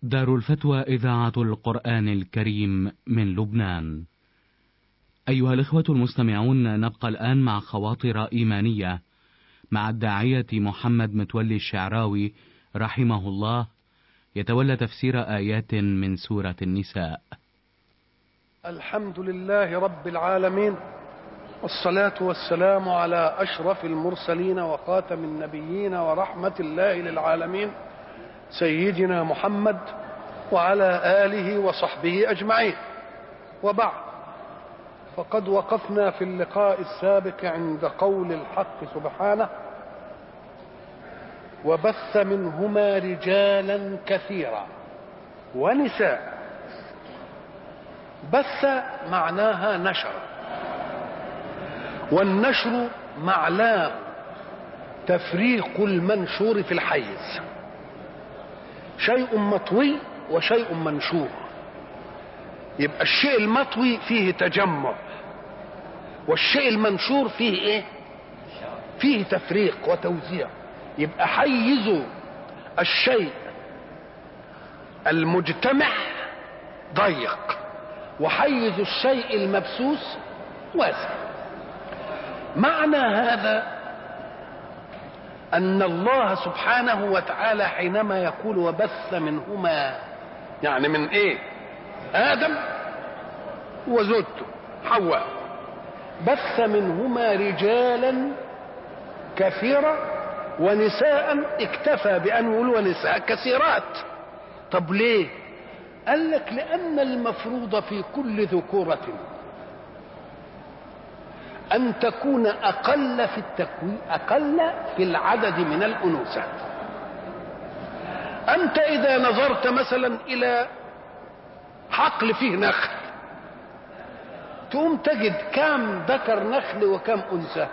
دار الفتوى إذاعة القرآن الكريم من لبنان. أيها الإخوة المستمعون، نبقى الآن مع خواطر إيمانية مع الداعية محمد متولي الشعراوي رحمه الله، يتولى تفسير آيات من سورة النساء. الحمد لله رب العالمين، والصلاة والسلام على أشرف المرسلين وخاتم النبيين ورحمة الله للعالمين سيدنا محمد وعلى آله وصحبه أجمعين. وبعد، فقد وقفنا في اللقاء السابق عند قول الحق سبحانه: وبث منهما رجالا كثيرا ونساء. بث معناها نشر، والنشر معناه تفريق المنشور في الحيز، شيء مطوي وشيء منشور. يبقى الشيء المطوي فيه تجمع، والشيء المنشور فيه ايه؟ فيه تفريق وتوزيع. يبقى حيز الشيء المجتمع ضيق، وحيز الشيء المبثوث واسع. معنى هذا أن الله سبحانه وتعالى حينما يقول وبث منهما، يعني من إيه؟ آدم وزوجته حواء، بث منهما رجالا كثيرا ونساء. اكتفى بأن يقول ونساء كثيرات. طب ليه؟ قال لك لأن المفروض في كل ذكورة أن تكون أقل في التكوين، أقل في العدد من الأنوثة. أنت إذا نظرت مثلا إلى حقل فيه نخل، تقوم تجد كم ذكر نخل وكم أنثى؟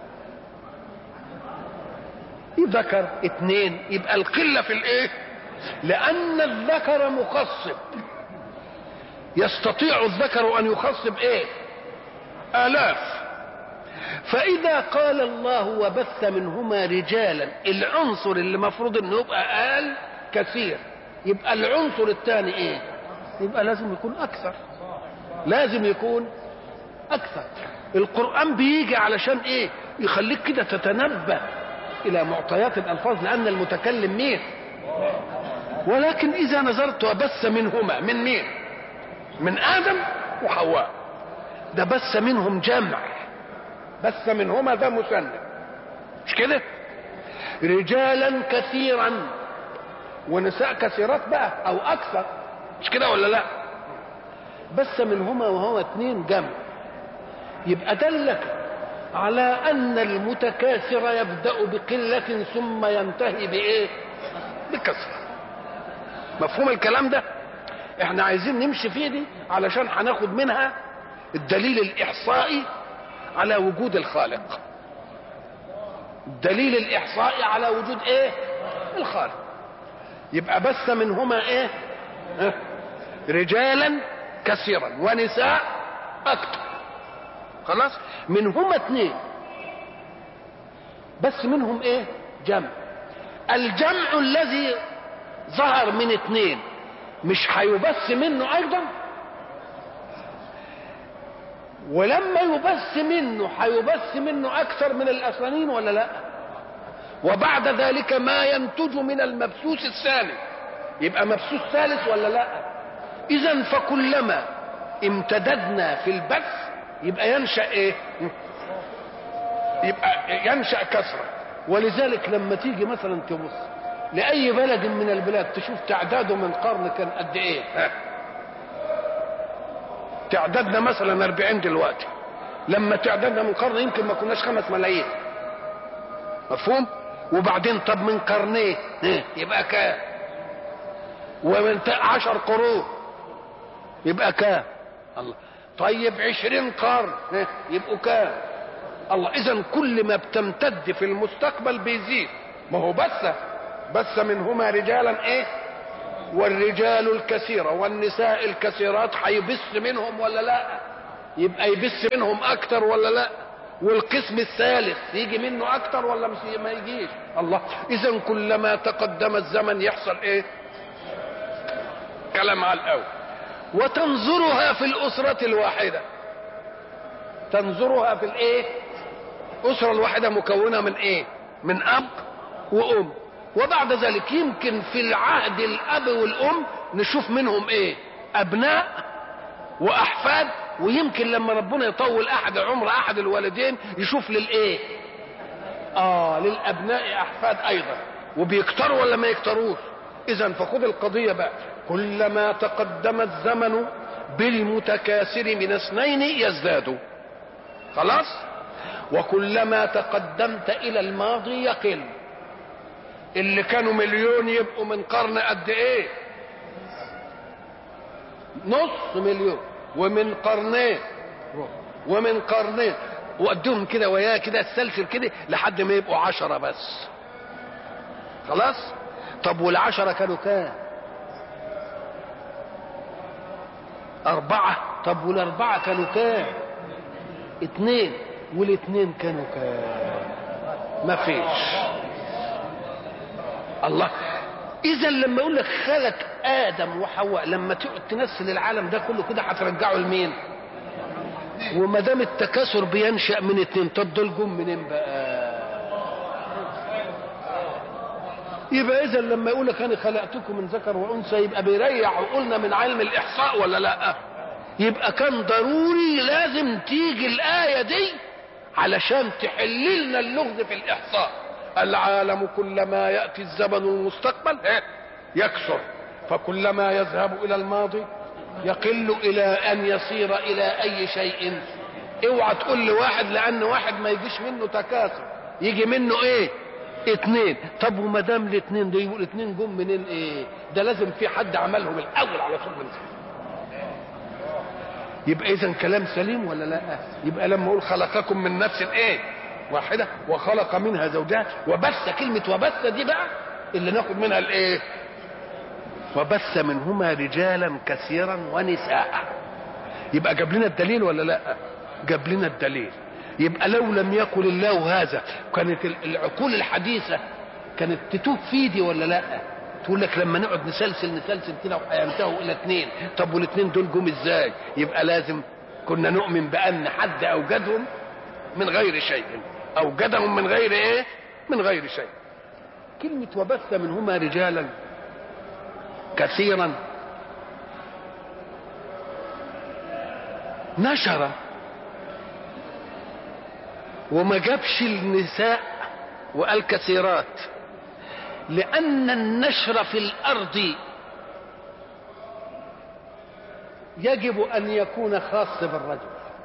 ذكر 2، يبقى القلة في الإيه؟ لأن الذكر مخصب، يستطيع الذكر أن يخصب إيه؟ آلاف. فإذا قال الله وبث منهما رجالا، العنصر اللي مفروض انه يبقى اقل كثير، يبقى العنصر الثاني ايه؟ يبقى لازم يكون اكثر، لازم يكون اكثر. القرآن بيجي علشان ايه؟ يخليك كده تتنبه الى معطيات الالفاظ، لان المتكلم مين؟ ولكن اذا نظرت وبث منهما، من مين؟ من آدم وحواء. ده بث منهم جمع، بث منهما ده مثنى، مش كده؟ رجالا كثيرا ونساء كثيرات بقى او اكثر، مش كده ولا لا؟ بث منهما وهو 2 جمع. يبقى دلك على ان المتكاثر يبدأ بقلة ثم ينتهي بايه؟ بكثرة. مفهوم الكلام ده؟ احنا عايزين نمشي فيه دي علشان هناخد منها الدليل الاحصائي على وجود الخالق. الدليل الاحصائي على وجود ايه؟ الخالق. يبقى بث منهما ايه؟ رجالا كثيرا ونساء اكثر. خلاص؟ منهما 2، بس منهم ايه؟ جمع. الجمع الذي ظهر من 2 مش هيبث منه ايضا؟ ولما يبث منه هيبث منه اكثر من الاثنين ولا لا؟ وبعد ذلك ما ينتج من المبثوث الثاني يبقى مبثوث ثالث ولا لا؟ اذا فكلما امتددنا في البث يبقى ينشأ ايه؟ يبقى ينشأ كثرة. ولذلك لما تيجي مثلا تبص لأي بلد من البلاد تشوف تعداده من قرن كان قد ايه؟ تعدادنا مثلا 40 دلوقتي، لما تعدادنا من قرن يمكن ما كناش 5 ملايين. مفهوم؟ وبعدين طب من قرنين يبقى كام؟ ومن 10 قرون يبقى كام؟ الله. طيب 20 قرن يبقوا كام؟ الله. اذا كل ما بتمتد في المستقبل بيزيد. ما هو بث منهما رجالا ايه؟ والرجال الكثيرة والنساء الكثيرات هيبث منهم ولا لا؟ يبقى يبث منهم اكتر ولا لا؟ والقسم الثالث يجي منه اكتر ولا ما يجيش؟ الله. اذا كلما تقدم الزمن يحصل ايه؟ كلام على الاول. وتنظرها في الاسرة الواحدة، تنظرها في الايه؟ اسرة الواحدة مكونة من ايه؟ من اب وام. وبعد ذلك يمكن في العهد الاب والام نشوف منهم ايه؟ ابناء واحفاد. ويمكن لما ربنا يطول احد عمر احد الوالدين يشوف للايه؟ للابناء احفاد ايضا. وبيكتروا ولا ما يكتروش؟ اذا فخذ القضية بقى، كلما تقدم الزمن بالمتكاثر من اثنين يزداد، خلاص. وكلما تقدمت الى الماضي يقل. اللي كانوا مليون يبقوا من قرن قد ايه؟ نص مليون. ومن قرنين ومن قرنين، وقدهم كده وياه كده السلسل كده لحد ما يبقوا 10 بس، خلاص. طب والعشرة كانوا كام؟ 4. طب والأربعة كانوا كام؟ 2. والاثنين كانوا كام؟ ما فيش. الله. إذا لما يقول لك خلق آدم وحواء، لما تقعد تنسل العالم ده كله كده هترجعه لمين؟ وما دام التكاثر بينشأ من 2، طب دول جم منين بقى؟ يبقى اذا لما يقول لك انا خلقتكم من ذكر وانثى يبقى بيريح عقولنا من علم الاحصاء ولا لا؟ يبقى كان ضروري لازم تيجي الايه دي علشان تحل لنا اللغز في الاحصاء. العالم كلما ياتي الزمن المستقبل يكثر، فكلما يذهب الى الماضي يقل الى ان يصير الى اي شيء. اوعى تقول لواحد لان واحد ما يجيش منه تكاثر، يجي منه ايه؟ 2. طب وما دام الاثنين دول، يقول الاثنين جم منين؟ ايه ده؟ لازم في حد عملهم الاول على طول. يبقى اذا كلام سليم ولا لا؟ يبقى لما اقول خلقكم من نفس ايه؟ واحده وخلق منها زوجها وبث، كلمه وبث دي بقى اللي ناخد منها الايه؟ وبث منهما رجالا كثيرا ونساء. يبقى جاب لنا الدليل ولا لا؟ جاب لنا الدليل. يبقى لو لم يقل الله هذا كانت العقول الحديثة كانت تتوب في دي ولا لا؟ تقول لك لما نقعد نسلسل كده وهينتهوا الى 2. طب والاثنين دول جم ازاي؟ يبقى لازم كنا نؤمن بان حد اوجدهم من غير شيء، اوجدهم من غير ايه؟ من غير شيء. كلمة وبث منهما رجالا كثيرا، نشر وما جابش النساء وقال كثيرات، لأن النشر في الأرض يجب أن يكون خاص بالرجل.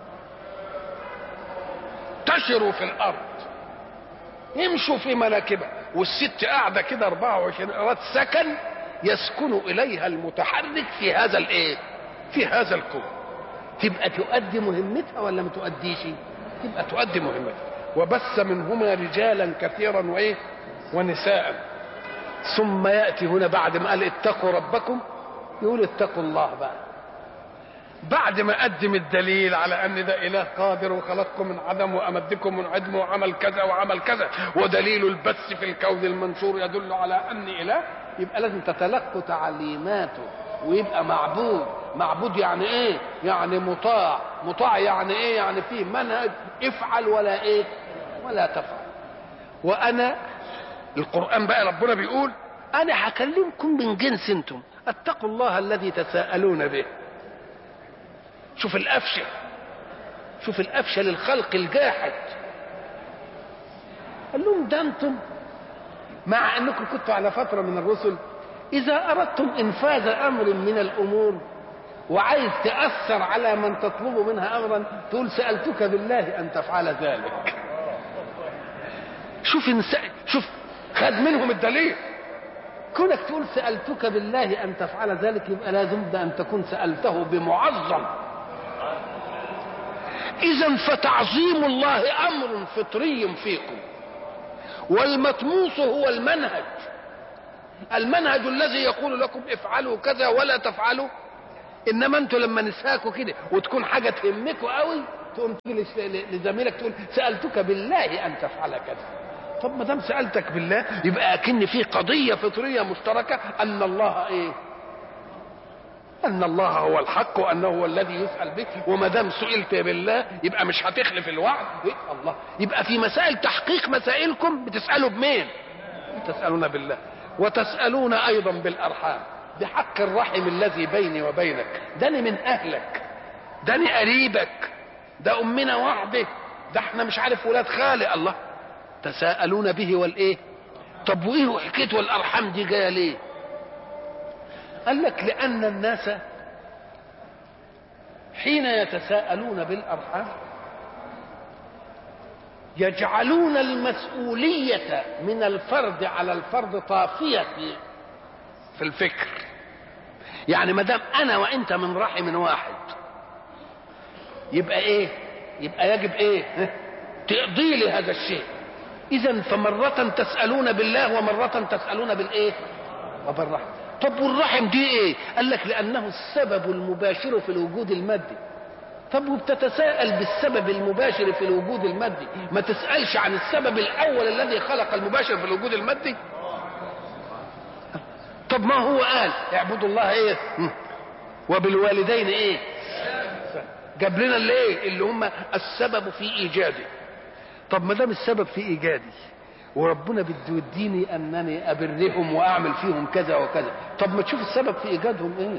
تشروا في الأرض، يمشوا في مناكبها، والست قاعدة كده 24 قيراط سكن يسكن إليها المتحرك في هذا الإيه؟ في هذا الكون. تبقى تؤدي مهمتها ولا ما تؤديش؟ تبقى تؤدي مهمتها. وبث منهما رجالا كثيرا وايه؟ ونساء. ثم ياتي هنا بعد ما قال اتقوا ربكم يقول اتقوا الله بقى، بعد ما قدم الدليل على ان ده اله قادر وخلقكم من عدم وامدكم من عدم وعمل كذا وعمل كذا، ودليل البث في الكون المنشور يدل على اني اله. يبقى لازم تتلقوا تعليماته ويبقى معبود. معبود يعني ايه؟ يعني مطاع. مطاع يعني ايه؟ يعني فيه منهج، افعل ولا ايه؟ ولا تفعل. وانا القرآن بقى ربنا بيقول انا هكلمكم من جنس انتم، اتقوا الله الذي تساءلون به. شوف القفشه، شوف القفشه للخلق الجاحد. قال لهم ده انتم مع انكم كنتوا على فتره من الرسل اذا اردتم انفاذ امر من الامور وعايز تاثر على من تطلب منها امرا تقول سالتك بالله ان تفعل ذلك. شوف خد منهم الدليل. كونك تقول سالتك بالله ان تفعل ذلك يبقى لازم ان تكون سالته بمعظم. اذا فتعظيم الله امر فطري فيكم، والمطموس هو المنهج. المنهج الذي يقول لكم افعلوا كذا ولا تفعلوا. انما انتوا لما نساكوا كده وتكون حاجه تهمكوا قوي تقوم تقول لزميلك تقول سالتك بالله ان تفعل كذا. طب ما دام سالتك بالله يبقى اكن في قضيه فطريه مشتركه ان الله ايه؟ ان الله هو الحق وانه هو الذي يسأل به، وما دام سئلت بالله يبقى مش هتخلف الوعد. الله، يبقى في مسائل تحقيق مسائلكم بتسألوا بمين؟ تسألون بالله. وتسألون ايضا بالارحام، بحق الرحم الذي بيني وبينك، داني من اهلك، داني قريبك، ده امنا واحده، ده احنا مش عارف ولاد خالق. الله، تساءلون به والايه؟ طب وايه حكايه والارحام دي جايه ليه؟ قال لك لان الناس حين يتساءلون بالارحام يجعلون المسؤوليه من الفرد على الفرد طافيه في الفكر. يعني ما دام انا وانت من رحم واحد يبقى ايه؟ يبقى يجب ايه؟ تقضي لي هذا الشيء. اذا فمرة تسألون بالله ومرة تسألون بالايه؟ وبالرحم. طب والرحم دي ايه؟ قال لك لانه السبب المباشر في الوجود المادي. طب وبتتساءل بالسبب المباشر في الوجود المادي، ما تسألش عن السبب الاول الذي خلق المباشر في الوجود المادي؟ طب ما هو قال اعبدوا الله ايه؟ وبالوالدين ايه؟ جاب لنا الايه؟ اللي هم السبب في ايجادي. طب ما دام السبب في ايجادي وربنا بده يديني انني ابرهم واعمل فيهم كذا وكذا، طب ما تشوف السبب في ايجادهم ايه؟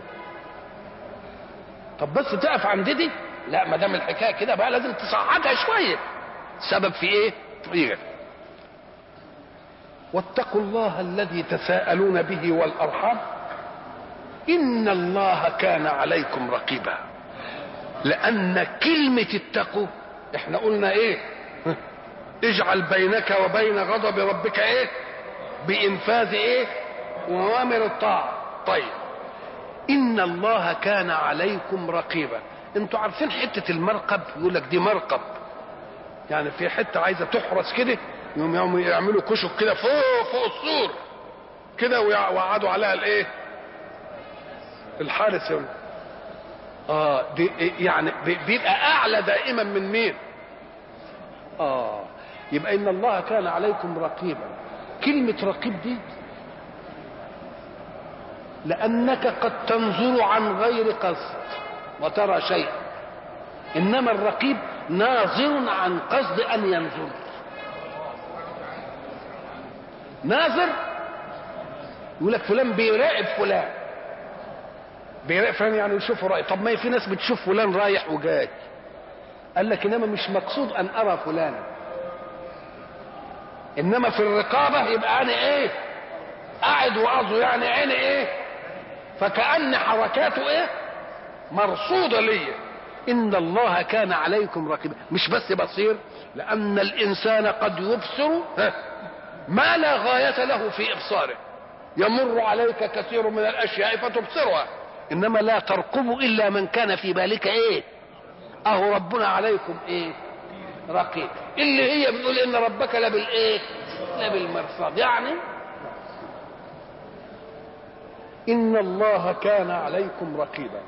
طب بس تقف عند دي؟ لا، ما دام الحكايه كده بقى لازم تصعدها شويه. السبب في ايه؟ في ايجاد. واتقوا الله الذي تساءلون به والارحام ان الله كان عليكم رقيبا. لان كلمه اتقوا احنا قلنا ايه؟ اجعل بينك وبين غضب ربك ايه؟ بانفاذ ايه؟ اوامر الطاعه. طيب، ان الله كان عليكم رقيبا. انتوا عارفين حته المرقب؟ يقول لك دي مرقب، يعني في حته عايزه تحرس كده، يوم يعملوا كشك كده فوق السور كده ويقعدوا عليها الايه؟ الحارس. دي يعني بيبقى اعلى دائما من مين؟ يبقى ان الله كان عليكم رقيبا. كلمة رقيب دي لانك قد تنظر عن غير قصد وترى شيئا، انما الرقيب ناظر عن قصد ان ينظر. ناظر يقول لك فلان بيراقب فلان، بيراقب فلان يعني يشوفه رايح. طب ما في ناس بتشوف فلان رايح وجاي، قال لك انما مش مقصود ان ارى فلانا، انما في الرقابه يبقى انا ايه؟ قاعد وعظه، يعني عيني ايه؟ فكأن حركاته ايه؟ مرصوده ليا. ان الله كان عليكم رقيبا. مش بس بصير، لان الانسان قد يبصر ما لا غايه له في ابصاره. يمر عليك كثير من الاشياء فتبصرها، انما لا ترقب الا من كان في بالك ايه؟ اهو ربنا عليكم ايه؟ رقيب. اللي هي بتقول ان ربك لبالايه؟ لبالمرصاد. يعني ان الله كان عليكم رقيبا.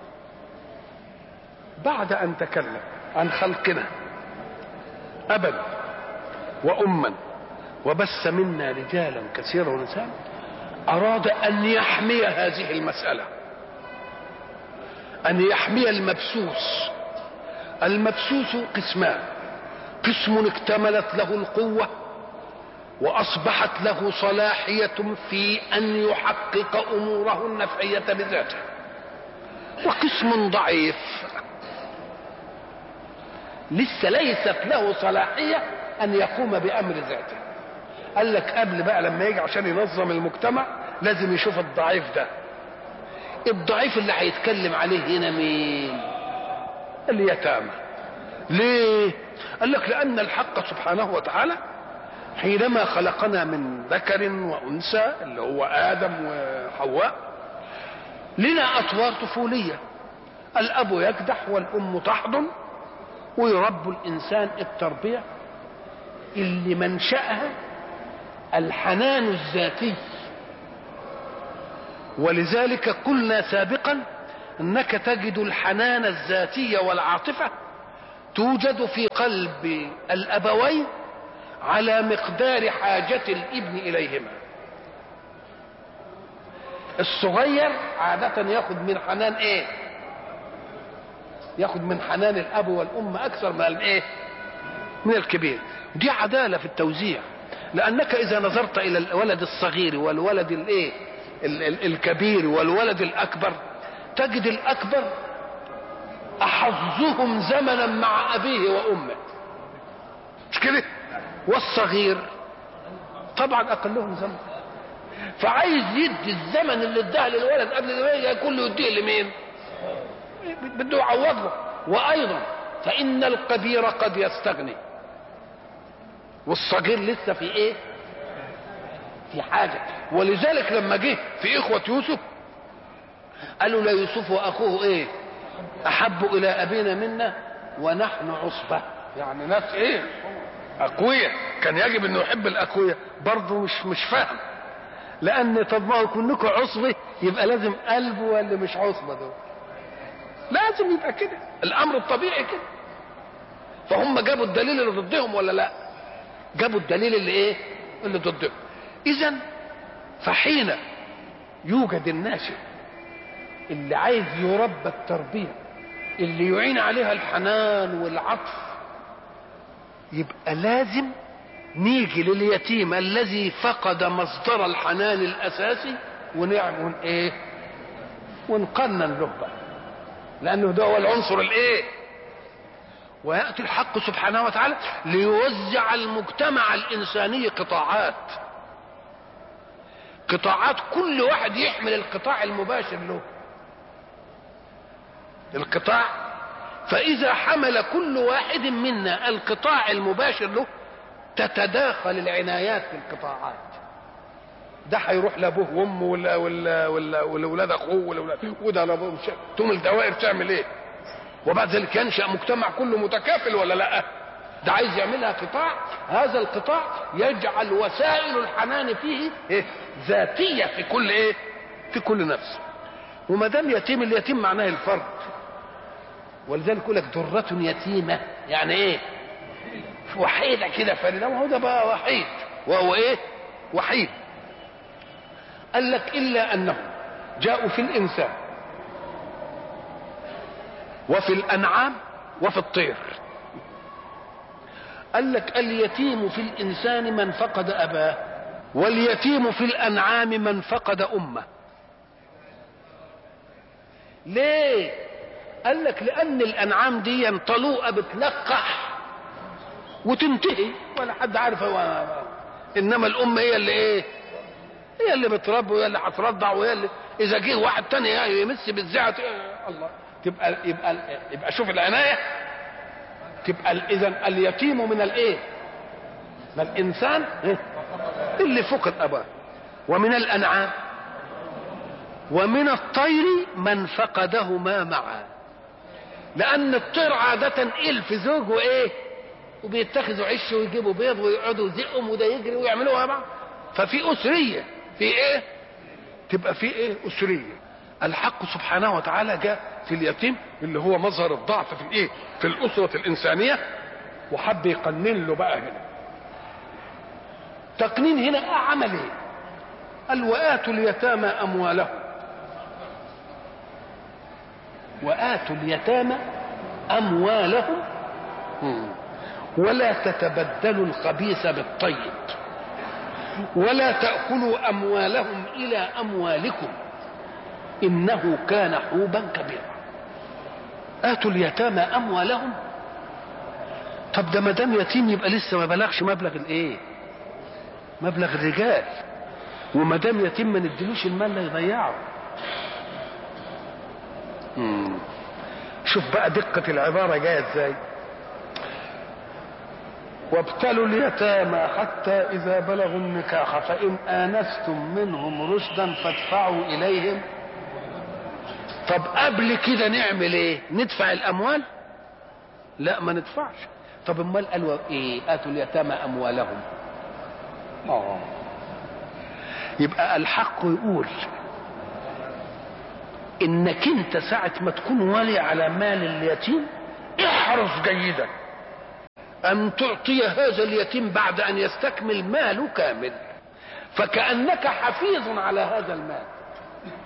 بعد ان تكلم عن خلقنا ابا واما وبث منا رجالا كثيرا ونساء، اراد ان يحمي هذه المساله، ان يحمي المبثوث. المبثوث قسمان: قسم اكتملت له القوه واصبحت له صلاحيه في ان يحقق اموره النفعيه بذاته، وقسم ضعيف لسه ليست له صلاحيه ان يقوم بامر ذاته. قال لك قبل بقى لما يجي عشان ينظم المجتمع لازم يشوف الضعيف ده. الضعيف اللي هيتكلم عليه هنا مين؟ اليتامى. ليه؟ قال لك لان الحق سبحانه وتعالى حينما خلقنا من ذكر وانثى اللي هو ادم وحواء لنا اطوار طفوليه. الاب يكدح والام تحضن، ويربوا الانسان التربيه اللي منشأها الحنان الذاتي. ولذلك قلنا سابقا انك تجد الحنان الذاتي والعاطفه توجد في قلب الابوين على مقدار حاجه الابن اليهما. الصغير عادة ياخد من حنان ايه؟ ياخد من حنان الاب والام اكثر من الايه؟ من الكبير. دي عدالة في التوزيع، لانك اذا نظرت الى الولد الصغير والولد الايه؟ الكبير والولد الاكبر، تجد الاكبر احظهم زمنا مع ابيه وامه، مش كده؟ والصغير طبعا اقلهم زمن، فعايز يدي الزمن اللي اداه للولد قبل الولد كله يديه لمين؟ بده يعوض له. وايضا فان الكبير قد يستغني والصغير لسه في ايه؟ في حاجه. ولذلك لما جه في اخوه يوسف قالوا لا يوسف واخوه ايه؟ احب الى ابينا منا ونحن عصبه، يعني ناس ايه؟ اقوياء. كان يجب انه يحب الاقوياء، برضه مش فاهم، لان طب ما هو كلكم عصبه يبقى لازم قلبه واللي مش عصبه دول، لازم يبقى كده الامر الطبيعي كده. فهم جابوا الدليل اللي ضدهم ولا لا؟ جابوا الدليل اللي ايه؟ اللي ضدهم. اذا فحين يوجد الناشئ اللي عايز يربى التربيه اللي يعين عليها الحنان والعطف، يبقى لازم نيجي لليتيم الذي فقد مصدر الحنان الاساسي ونعمل ايه؟ ونقنن له بقى، لانه ده هو العنصر الايه؟ وياتي الحق سبحانه وتعالى ليوزع المجتمع الانساني قطاعات، كل واحد يحمل القطاع المباشر له القطاع. فاذا حمل كل واحد منا القطاع المباشر له تتداخل العنايات في القطاعات. ده هيروح لابوه وامه ولا ولاد اخوه وده لابوه، تقوم الدوائر تعمل ايه؟ وبعد ذلك ينشا مجتمع كله متكافل ولا لا؟ ده عايز يعملها قطاع، هذا القطاع يجعل وسائل الحنان فيه إيه؟ ذاتيه في كل ايه؟ في كل نفس. وما دام يتيم، اليتيم معناه الفرد، ولذلك يقول لك ذرة يتيمه، يعني ايه؟ وحيده كده فريده، وهو ده بقى وحيد، وهو ايه؟ وحيد. قال لك الا انهم جاءوا في الانسان وفي الانعام وفي الطير. قال لك اليتيم في الانسان من فقد اباه، واليتيم في الانعام من فقد امه. ليه؟ قال لك لان الانعام دي طلوقه بتلقح وتنتهي ولا حد عارف هو، انما الام هي اللي ايه؟ هي اللي بتربي وهي اللي هترضع وهي اللي اذا جه واحد تاني يمس بالزعه الله، يبقى شوف العنايه. تبقى اذا اليتيم من الايه؟ من الانسان اللي فقد اباه، ومن الانعام ومن الطير من فقدهما معا. لان الطير عاده الف زوج وايه؟ وبيتخذوا عش ويجيبوا بيض ويقعدوا يزقهم وده يجري ويعملوها معا، ففي اسريه، في ايه؟ تبقى في ايه؟ اسريه. الحق سبحانه وتعالى جاء في اليتيم اللي هو مظهر الضعف في الايه؟ في الاسره الانسانيه، وحب يقنن له بقى هنا. تقنين هنا عمل ايه؟ قال واتوا اليتامى اموالهم، واتوا اليتامى اموالهم ولا تتبدلوا الخبيث بالطيب ولا تأكلوا أموالهم إلى أموالكم إنه كان حوبا كبيرا. آتوا اليتامى أموالهم. طب ده ما دام يتيم يبقى لسه ما بلغش مبلغ الايه؟ مبلغ الرجال. وما دام يتيم ما نديلوش المال لا يضيعه. شوف بقى دقة العبارة جاية ازاي. وابتلوا اليتامى حتى إذا بلغوا النكاح فإن آنستم منهم رشدا فادفعوا إليهم. طب قبل كده نعمل ايه؟ ندفع الأموال؟ لا ما ندفعش. طب امال قالوا ايه؟ آتوا اليتامى أموالهم. يبقى الحق يقول انك انت ساعة ما تكون والي على مال اليتيم احرص جيدا ان تعطي هذا اليتيم بعد ان يستكمل ماله كامل، فكأنك حفيظ على هذا المال.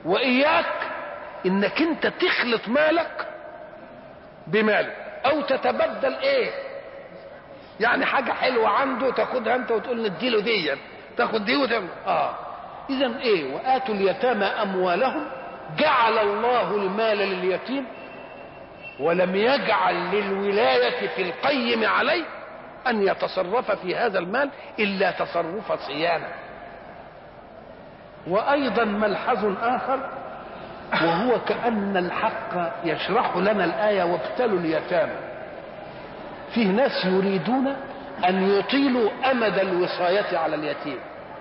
واياك انك انت تخلط مالك بماله، او تتبدل ايه، يعني حاجه حلوه عنده تاخدها انت وتقول نديله دي، تاخد دي وتعمل اذا ايه؟ واتوا اليتامى اموالهم، جعل الله المال لليتيم ولم يجعل للولايه في القيم عليه ان يتصرف في هذا المال الا تصرف صيانه. وايضا ملحظ اخر، وهو كأن الحق يشرح لنا الآية وابتلوا اليتامى. فيه ناس يريدون أن يطيلوا أمد الوصاية على اليتيم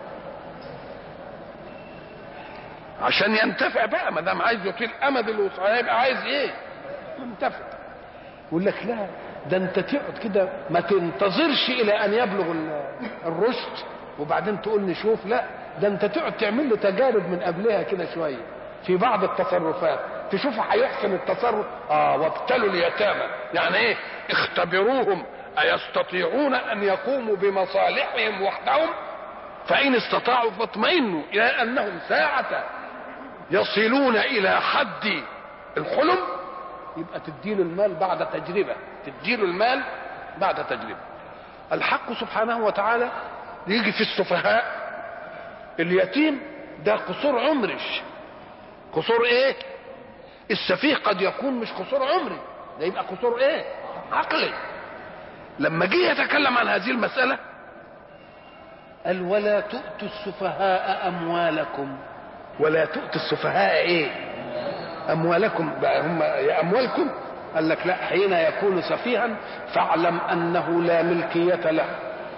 عشان ينتفع بقى، ما دام عايز يطيل أمد الوصاية يبقى عايز إيه؟ ينتفع. يقول لك لا، ده أنت تقعد كده ما تنتظرش إلى أن يبلغ الرشد وبعدين تقول نشوف، لا، ده أنت تقعد تعمل له تجارب من قبلها كده شوية في بعض التصرفات تشوفوا هيحسن التصرف. وابتلوا اليتامى يعني ايه؟ اختبروهم ايستطيعون ان يقوموا بمصالحهم وحدهم، فان استطاعوا فاطمئنوا الى انهم ساعة يصلون الى حد الحلم يبقى تديله المال بعد تجربة، تديله المال بعد تجربة. الحق سبحانه وتعالى يجي في السفهاء اليتيم ده قصور عمرش. قصور ايه؟ السفيه قد يكون مش قصور عمري، ده يبقى قصور ايه؟ عقلي. لما جه يتكلم عن هذه المسألة قال ولا تؤتوا السفهاء اموالكم. ولا تؤتوا السفهاء ايه؟ اموالكم. بقى هم يا اموالكم؟ قال لك لا، حين يكون سفيها فاعلم انه لا ملكية له،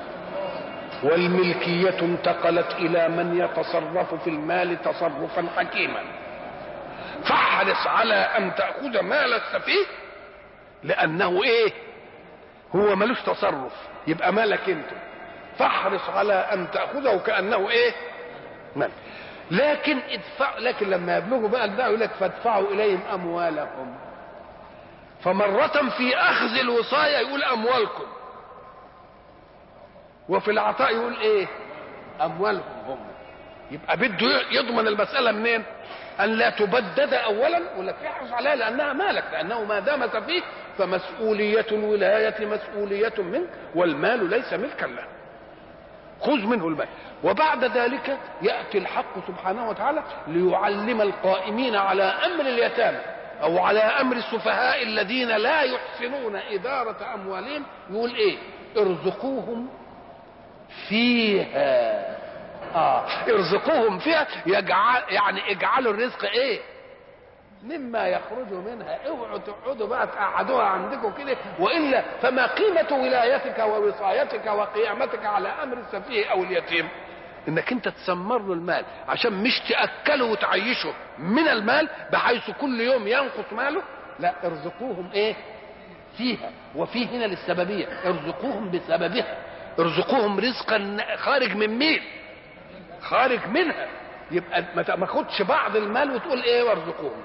والملكية انتقلت الى من يتصرف في المال تصرفا حكيما. فاحرص على ان تأخذ مال السفيه لانه ايه؟ هو ملوش تصرف، يبقى مالك انت، فاحرص على ان تأخذه كأنه ايه؟ مال. لكن لما يبلغوا بقى الباء يقول لك فادفعوا اليهم اموالهم. فمرة في اخذ الوصاية يقول اموالكم، وفي العطاء يقول ايه؟ اموالهم هم. يبقى بده يضمن المسألة منين؟ أن لا تبدد أولا، ولا تحرص عليها لأنها مالك، لأنه ما دام فيه فمسؤولية الولاية مسؤولية منك، والمال ليس ملكا له، خذ منه المال. وبعد ذلك يأتي الحق سبحانه وتعالى ليعلم القائمين على أمر اليتامى أو على أمر السفهاء الذين لا يحسنون إدارة أموالهم، يقول إيه؟ ارزقوهم فيها. ارزقوهم فيها، يعني اجعلوا الرزق ايه؟ مما يخرج منها. اوعوا تقعدوا بقى تقعدوها عندكم كده، والا فما قيمة ولايتك ووصايتك وقيامتك على امر السفيه او اليتيم؟ انك انت تسمر له المال عشان مش تاكله وتعيشه من المال بحيث كل يوم ينقص ماله. لا، ارزقوهم ايه؟ فيها. وفي هنا للسببيه، ارزقوهم بسببها، ارزقوهم رزقا خارج من مين؟ خارج منها. يبقى ما خدش بعض المال وتقول ايه وارزقوهم.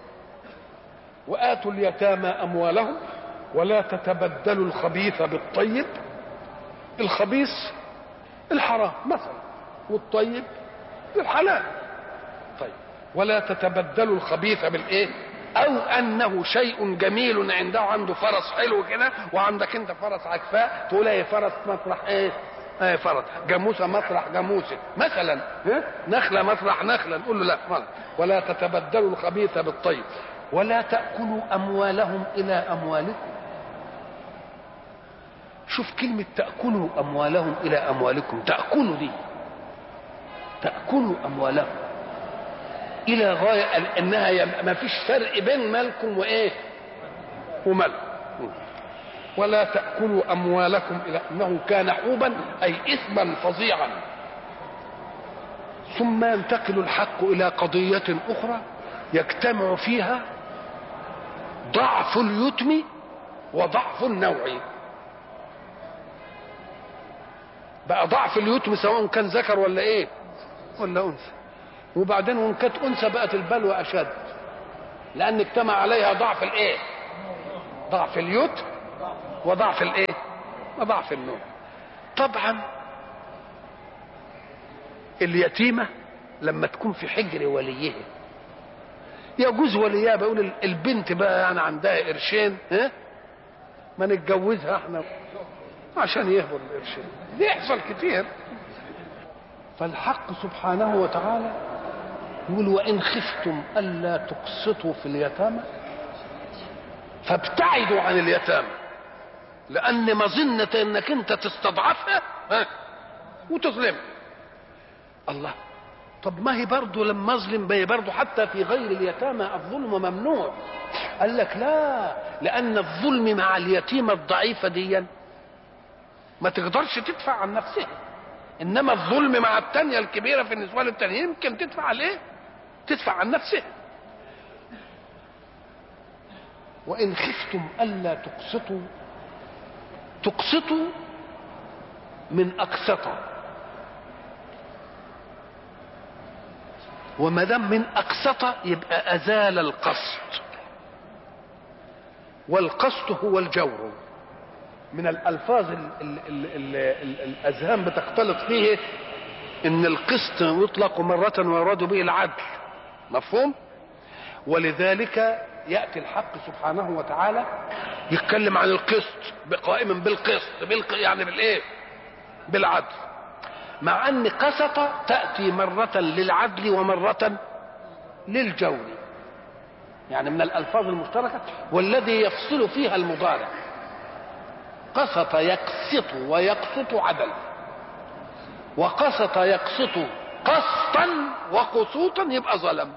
واتوا اليتامى اموالهم ولا تتبدلوا الخبيث بالطيب. الخبيث الحرام مثلا، والطيب الحلال. طيب، ولا تتبدلوا الخبيث بالايه؟ او انه شيء جميل عنده فرس حلو كده وعندك انت فرس عكفاء، تقول ايه؟ فرس مطرح ايه؟ فرس. جاموسه مطرح جاموسه مثلا، نخله مطرح نخله، نقول له لا. ولا تتبدلوا الخبيث بالطيب ولا تأكلوا اموالهم الى اموالكم. شوف كلمة تأكلوا اموالهم الى اموالكم، تأكلوا دي، تأكلوا اموالهم الى غاية انها ما فيش فرق بين مالكم وايه؟ ومال. ولا تأكلوا اموالكم الى انه كان حوبا اي اثما فظيعا. ثم ينتقل الحق الى قضية اخرى يجتمع فيها ضعف اليتم وضعف النوع. بقى ضعف اليتم سواء كان ذكر ولا ايه؟ ولا انثى. وبعدين وان كانت انثى بقت البلوى اشد، لان اجتمع عليها ضعف الايه؟ ضعف اليتم وضعف الايه؟ وضعف النوع. طبعا اليتيمة لما تكون في حجر وليها يجوز وليها بقول البنت بقى يعني عندها قرشين، ما نتجوزها احنا عشان يهبط القرشين. دي يحصل كتير. فالحق سبحانه وتعالى يقول وإن خفتم ألا تقسطوا في اليتامى فابتعدوا عن اليتامى، لأن مظنة انك انت تستضعفها وتظلمها. الله، طب ما هي برضه لما اظلم ما هي برضه حتى في غير اليتامى الظلم ممنوع. قال لك لا، لأن الظلم مع اليتيمة الضعيفة دي ما تقدرش تدفع عن نفسها، انما الظلم مع التانية الكبيرة في النسوان التانيين يمكن تدفع عليه، تدفع عن نفسها. وإن خفتم ألا تقسطوا من أقسط، وما دام من أقسط يبقى أزال القسط، والقسط هو الجور. من الألفاظ الأذهان بتختلط فيه إن القسط يطلق مرة ويراد به العدل، مفهوم؟ ولذلك يأتي الحق سبحانه وتعالى يتكلم عن القسط قائما بالقسط يعني بالايه؟ بالعدل، مع ان قسط تأتي مرة للعدل ومرة للجور، يعني من الألفاظ المشتركة، والذي يفصل فيها المضارع. قسط يقسط ويقسط عدل، وقسط يقسط قسطا وقسوطا يبقى ظلم.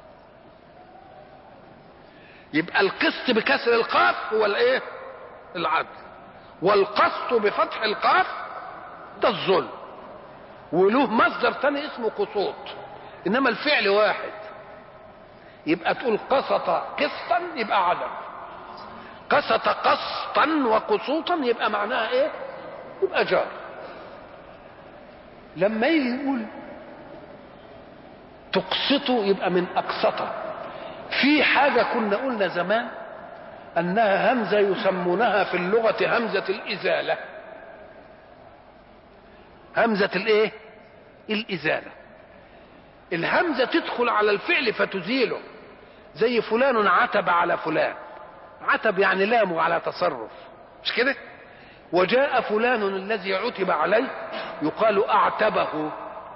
يبقى القسط بكسر القاف هو الايه؟ العدل، والقسط بفتح القاف ده الظلم، وله مصدر ثاني اسمه قسوط، انما الفعل واحد. يبقى تقول قسط قسطا يبقى عدل، قسط قسطا وقسوطا يبقى معناها ايه؟ يبقى جار. لما يجي يقول تقسطوا يبقى من أقسطه. في حاجة كنا قلنا زمان أنها همزة يسمونها في اللغة همزة الإزالة. همزة الإيه؟ الإزالة. الهمزة تدخل على الفعل فتزيله، زي فلان عتب على فلان. عتب يعني لامه على تصرف، مش كده؟ وجاء فلان الذي عتب عليه يقال أعتبه.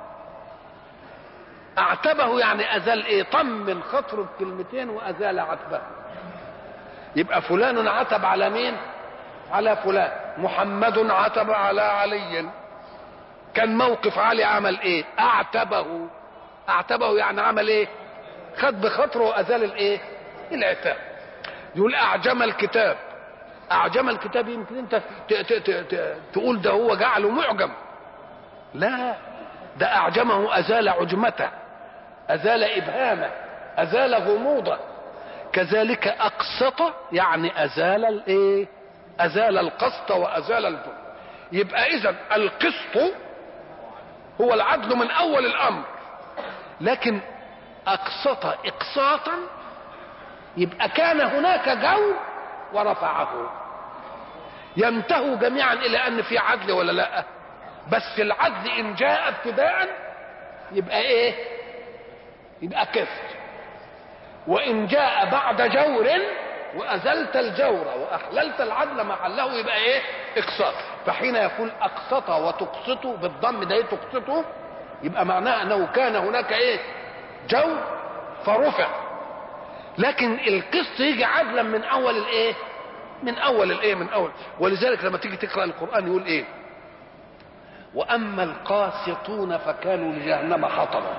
أعتبه يعني أزال إيه؟ طمن خطره بكلمتين وأزال عتبه. يبقى فلان عتب على مين؟ على فلان. محمد عتب على علي. كان موقف علي عمل ايه؟ اعتبه. اعتبه يعني عمل ايه؟ خد بخطره وازال الايه؟ العتاب. يقول اعجم الكتاب. اعجم الكتاب يمكن انت تقول ده هو جعله معجم، لا، ده اعجمه ازال عجمته، ازال ابهامه، ازال غموضه. كذلك اقسط يعني ازال الايه؟ ازال القسط وازال الظلم. يبقى اذا القسط هو العدل من اول الامر، لكن اقسط اقساطا يبقى كان هناك جو ورفعه. ينتهوا جميعا الى ان في عدل ولا لا؟ بس العدل ان جاء ابتداء يبقى ايه؟ يبقى قسط. وان جاء بعد جور وازلت الجور واحللت العدل محله يبقى ايه؟ اقساط. فحين يقول اقسط وتقسط بالضم ده تقسطه يبقى معناه انه كان هناك ايه؟ جو فرفع. لكن القسط يجي عدلا من اول الايه؟ من اول الايه؟ من اول. ولذلك لما تيجي تقرا القران يقول ايه؟ واما القاسطون فكانوا لجهنم حطبا.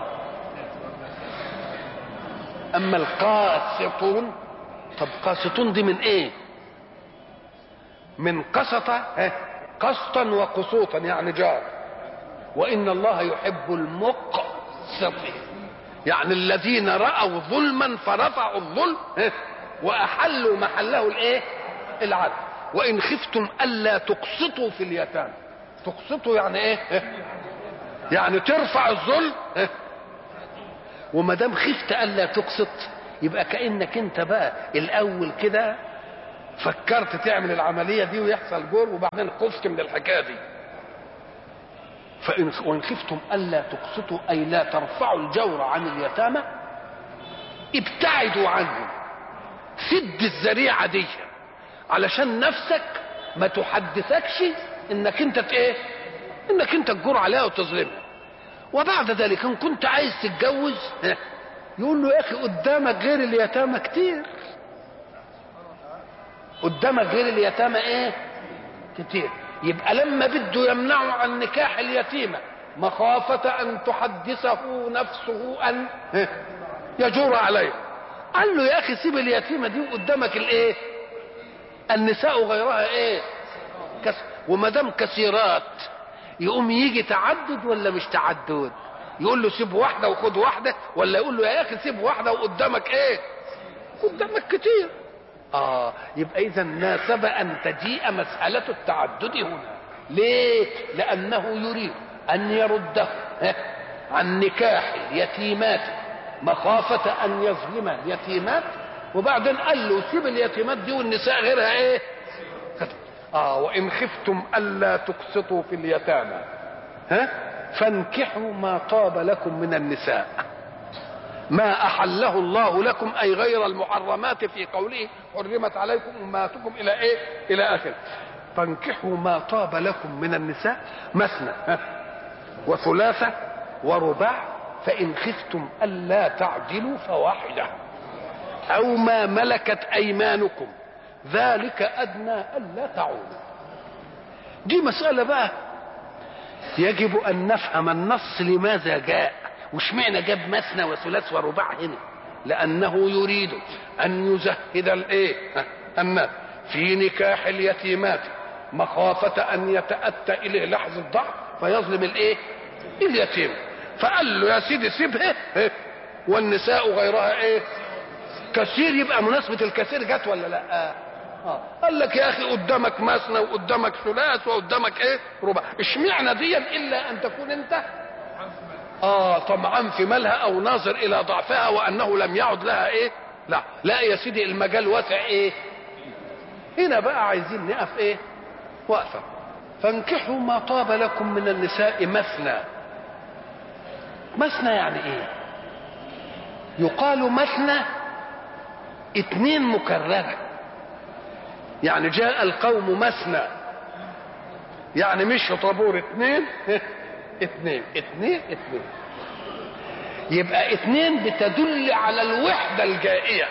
اما القاسطون، طب قاسطون دي من ايه؟ من قسط قسطا وقسوطا يعني جار. وان الله يحب المقسطين، يعني الذين رأوا ظلما فرفعوا الظلم واحلوا محله الايه؟ العدل. وان خفتم الا تقسطوا في اليتامى. تقسطوا يعني ايه؟ يعني ترفع الظلم. وما دام خفت الا تقسط يبقى كانك انت بقى الاول كده فكرت تعمل العمليه دي ويحصل جور وبعدين خفت من الحكايه دي. وإن خفتم ألا تقسطوا أي لا ترفعوا الجور عن اليتامى ابتعدوا عنهم، سد الذريعة دي علشان نفسك ما تحدثكش انك انت ايه، انك انت تجور عليها وتظلمها. وبعد ذلك ان كنت عايز تتجوز يقول له يا اخي قدامك غير اليتامى كتير، قدامك غير اليتامى ايه كتير. يبقى لما بده يمنعه عن نكاح اليتيمة مخافة ان تحدثه نفسه ان يجور عليه، قال له يا اخي سيب اليتيمة دي وقدامك الايه، النساء غيرها ايه وما دام كثيرات يقوم يجي تعدد ولا مش تعدد؟ يقول له سيب واحده وخد واحده، ولا يقول له يا اخي سيب واحده وقدامك ايه، قدامك كتير. يبقى اذا ناسب ان تجيء مساله التعدد هنا. ليه؟ لانه يريد ان يرده عن نكاح اليتيمات مخافه ان يظلم اليتيمات، وبعدين قال له سيب اليتيمات دي والنساء غيرها ايه. وإن خفتم ألا تقسطوا في اليتامى فانكحوا ما طاب لكم من النساء ما أحله الله لكم، أي غير المحرمات في قوله حرمت عليكم أمهاتكم إلى إيه، إلى آخر. فانكحوا ما طاب لكم من النساء مثنى وثلاثة ورباع، فإن خفتم ألا تعدلوا فواحدة أو ما ملكت أيمانكم ذلك أدنى ألا تعودوا. دي مسألة بقى يجب أن نفهم النص لماذا جاء، وش معنى جاب مثنى وثلاث ورباع هنا. لأنه يريد أن يزهد الإيه الناس في نكاح اليتيمات مخافة أن يتأتى إليه لحظة ضعف فيظلم الإيه اليتيم. فقال له يا سيدي سيبها والنساء غيرها إيه كثير. يبقى مناسبة الكثير جت ولا لا؟ قال لك يا اخي قدامك مثنى وقدامك ثلاث وقدامك ايه رباع، اشمعنى دي الا ان تكون انت طمعان في مالها او ناظر الى ضعفها وانه لم يعد لها ايه. لا يا سيدي المجال واسع ايه. هنا بقى عايزين نقف ايه وقفه. فانكحوا ما طاب لكم من النساء مثنى. مثنى يعني ايه؟ يقال مثنى اتنين مكرره، يعني جاء القوم مثنى، يعني مش طابور اتنين اتنين. يبقى اتنين بتدل على الوحدة الجائية.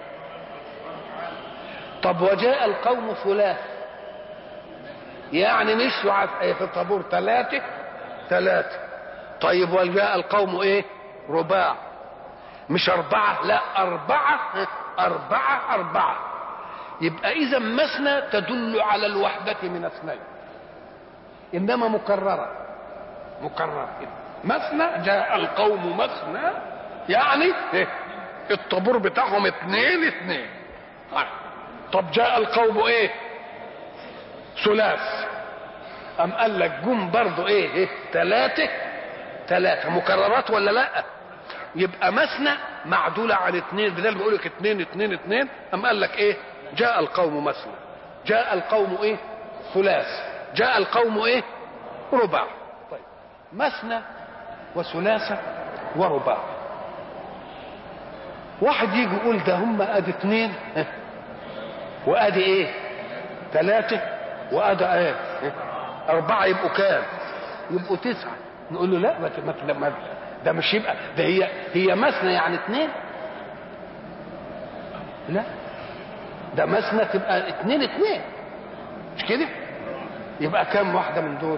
طب وجاء القوم ثلاث، يعني مش في الطابور ثلاثة. طيب وجاء القوم ايه رباع، مش أربعة، لا أربعة. يبقى إذا مثنى تدل على الوحدة من اثنين، إنما مكررة مثنى. جاء القوم مثنى يعني الطابور بتاعهم اتنين. طب جاء القوم ايه ثلاث، أم قال لك جم برضو ايه ثلاثة مكررات ولا لا؟ يبقى مثنى معدولة عن اتنين، بدل بيقول لك اتنين. أم قال لك ايه جاء القوم مثنى، جاء القوم ايه ثلاث، جاء القوم ايه رباع. طيب مثنى وثلاثة ورباع، واحد يجي يقول ده هم ادي اتنين وادي ايه ثلاثة وادي ايه أربعة، يبقوا كام؟ يبقوا 9. نقول له لا ما ده مش يبقى ده هي مثنى يعني اتنين، لا ده مثنى تبقى اتنين مش كده؟ يبقى كام واحدة من دول؟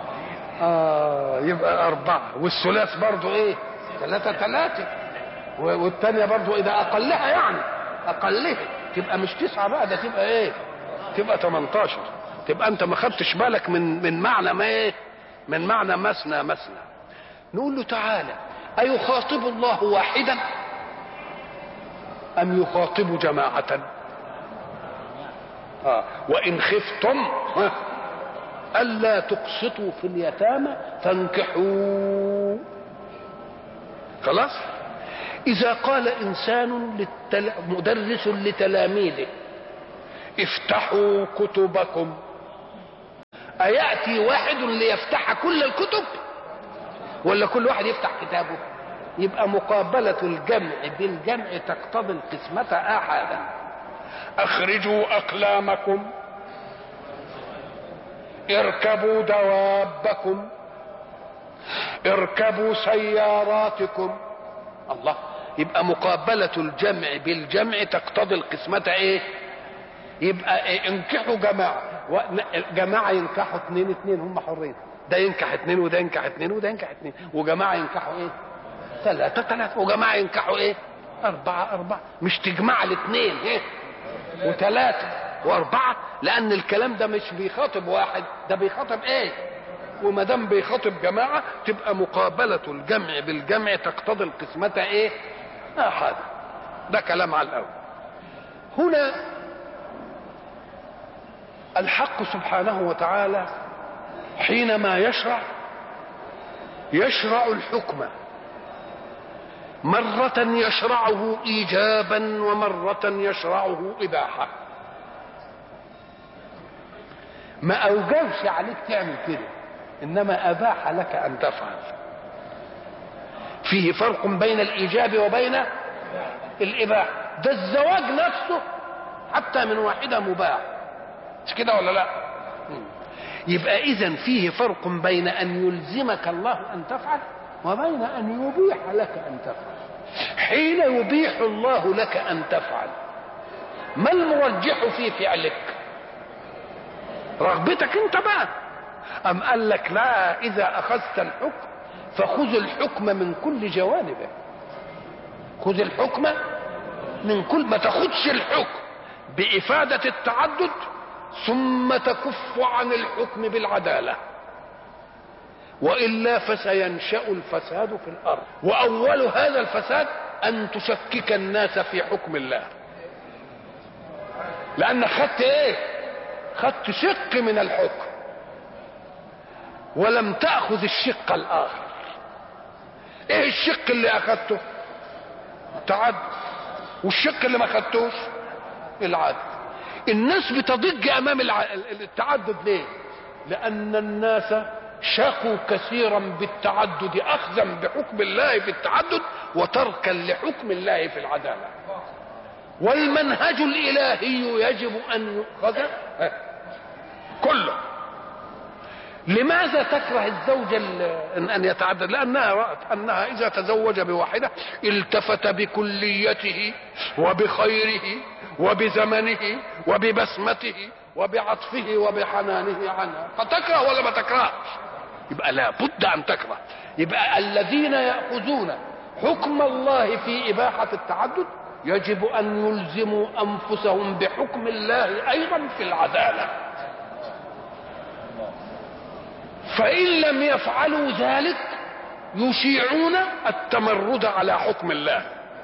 يبقى 4. والثلاث برضو ايه 3 والثانية برضو اذا اقلها يعني اقلها تبقى مش 9 بقى، ده تبقى ايه تبقى 18. تبقى انت ما خدتش بالك من معنى ما ايه من معنى مثنى. نقول له تعالى ايخاطب الله واحدا ام يخاطب جماعة؟ وإن خفتم ألا تقسطوا في اليتامى فانكحوا. خلاص. إذا قال إنسان مدرس لتلاميذه افتحوا كتبكم، أيأتي واحد ليفتح كل الكتب ولا كل واحد يفتح كتابه؟ يبقى مقابلة الجمع بالجمع تقتضي القسمة آحادا. أخرجوا أقلامكم، اركبوا دوابكم، اركبوا سياراتكم. الله، يبقى مقابلة الجمع بالجمع تقتضي القسمة ايه؟ يبقى إيه؟ انكحوا جماعة، جماعة ينكحوا اتنين هم حرين، ده ينكح اتنين وده ينكح اتنين وده ينكح اتنين، وجماعة ينكحوا ايه؟ ثلاثة، وجماعة ينكحوا ايه؟ أربعة. مش تجمع الاثنين ايه؟ وثلاثة وأربعة، لأن الكلام ده مش بيخاطب واحد، ده بيخاطب ايه؟ وما دام بيخاطب جماعة تبقى مقابلة الجمع بالجمع تقتضي القسمة ايه؟ آحاد. ده كلام على الأول. هنا الحق سبحانه وتعالى حينما يشرع الحكم، مرة يشرعه إيجابا ومرة يشرعه إباحة. ما أوجبش عليك تعمل كده، إنما أباح لك أن تفعل. فيه فرق بين الإيجاب وبين الإباحة. ده الزواج نفسه حتى من واحدة مباح، مش كده ولا لا؟ يبقى إذن فيه فرق بين أن يلزمك الله أن تفعل وبين أن يبيح لك أن تفعل. حين يبيح الله لك أن تفعل، ما المرجح في فعلك؟ رغبتك انت بقى، أم قال لك لا، إذا أخذت الحكم فخذ الحكم من كل جوانبه. خذ الحكم من كل، ما تاخدش الحكم بإفادة التعدد ثم تكف عن الحكم بالعدالة، وإلا فسينشأ الفساد في الأرض. وأول هذا الفساد أن تشكك الناس في حكم الله، لأنك خدت إيه؟ خدت شق من الحكم ولم تأخذ الشق الآخر. إيه الشق اللي أخذته؟ التعدد. والشق اللي ما أخذتوش العدل. الناس بتضج أمام التعدد ليه؟ لأن الناس شاقوا كثيرا بالتعدد، أخذا بحكم الله في التعدد وتركا لحكم الله في العدالة. والمنهج الإلهي يجب أن يؤخذ كله. لماذا تكره الزوجة أن يتعدد؟ لأنها رأت أنها إذا تزوج بواحدة التفت بكليته وبخيره وبزمنه وببسمته وبعطفه وبحنانه عنها، فتكره ولا ما تكرهش؟ يبقى لا بد أن تكره. يبقى الذين يأخذون حكم الله في إباحة التعدد يجب أن يلزموا أنفسهم بحكم الله أيضا في العدالة. فإن لم يفعلوا ذلك يشيعون التمرد على حكم الله،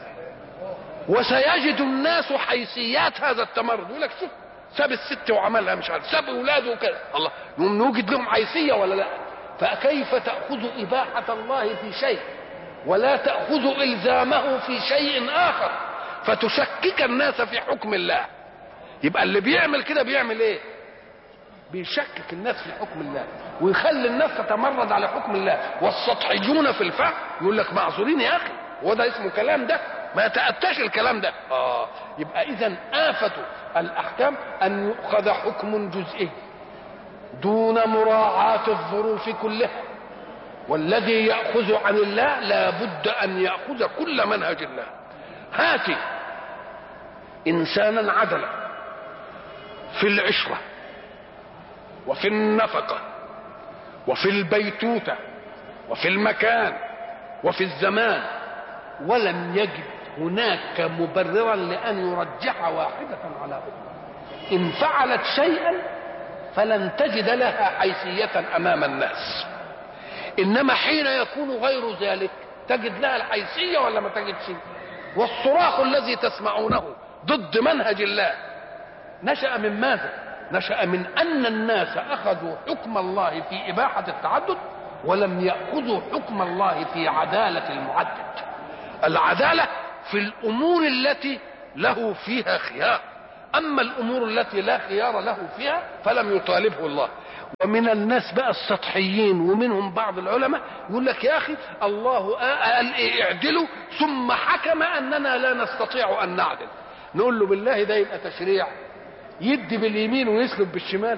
وسيجد الناس حيثيات هذا التمرد. يقول لك شوف، ساب الست وعملها مش عارف، ساب اولاده وكذا، الله نوجد لهم حيثيه ولا لا؟ فكيف تأخذ إباحة الله في شيء ولا تأخذ إلزامه في شيء آخر فتشكك الناس في حكم الله؟ يبقى اللي بيعمل كده بيعمل ايه؟ بيشكك الناس في حكم الله ويخلي الناس تتمرد على حكم الله. والسطحيون في الفهم يقول لك معذورين يا اخي، وده اسمه كلام؟ ده ما يتأتاش الكلام ده. يبقى اذا آفة الاحكام ان يؤخذ حكم جزئي دون مراعاة الظروف كلها، والذي يأخذ عن الله لا بد ان يأخذ كل منهج الله. هاتي انسانا عدلا في العشرة وفي النفقة وفي البيتوتة وفي المكان وفي الزمان، ولم يجد هناك مبررا لأن يرجح واحدة على أخرى. إن فعلت شيئا فلن تجد لها حيثية أمام الناس، إنما حين يكون غير ذلك تجد لها الحيثية ولا ما تجدش؟ والصراخ الذي تسمعونه ضد منهج الله نشأ من ماذا؟ نشأ من أن الناس أخذوا حكم الله في إباحة التعدد ولم يأخذوا حكم الله في عدالة المعدد. العدالة في الأمور التي له فيها خيار، أما الأمور التي لا خيار له فيها فلم يطالبه الله. ومن الناس بقى السطحيين ومنهم بعض العلماء يقول لك يا اخي الله قال ايه اعدلوا ثم حكم اننا لا نستطيع ان نعدل. نقول له بالله ده يبقى تشريع؟ يدي باليمين ويسلب بالشمال،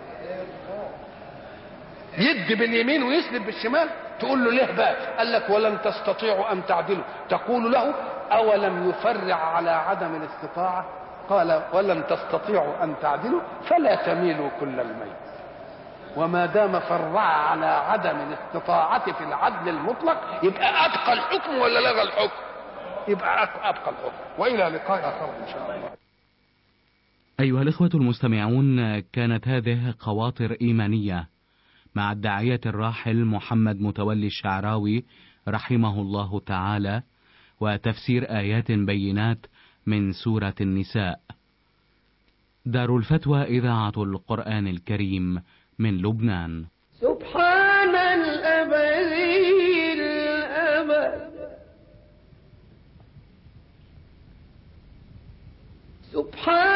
يدي باليمين ويسلب بالشمال. تقول له ليه بقى؟ قال لك ولن تستطيعوا ان تعدلوا. تقول له اولم يفرع على عدم الاستطاعه؟ قال ولن تستطيعوا ان تعدلوا فلا تميلوا كل الميل. وما دام فرع على عدم الاستطاعه في العدل المطلق يبقى ابقى الحكم ولا لغى الحكم؟ يبقى ابقى الحكم. والى لقاء اخر ان شاء الله. أيها الإخوة المستمعون، كانت هذه خواطر إيمانية مع الداعية الراحل محمد متولي الشعراوي رحمه الله تعالى، وتفسير آيات بينات من سورة النساء. دار الفتوى إذاعة القرآن الكريم من لبنان. سبحان الأبدي الأبد، سبحان